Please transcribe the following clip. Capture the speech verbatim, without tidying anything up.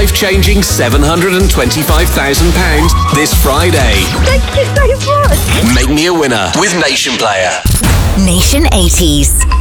life-changing seven hundred twenty-five thousand pounds this Friday. Thank you so much. Make me a winner with Nation Player. Nation eighties.